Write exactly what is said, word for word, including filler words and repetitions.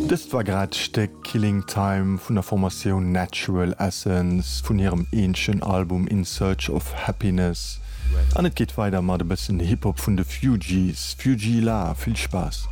Das war grad Steck Killing Time vun der Formation Natural Essence vun ihrem enschen Album In Search of Happiness. An et geht weiter mat de bessen Hip-Hop vun de Fugees. Fugie La, viel Spaß.